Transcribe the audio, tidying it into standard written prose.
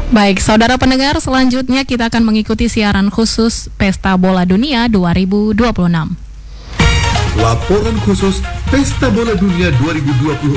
Baik, saudara pendengar, selanjutnya kita akan mengikuti siaran khusus Pesta Bola Dunia 2026. Laporan khusus Pesta Bola Dunia 2026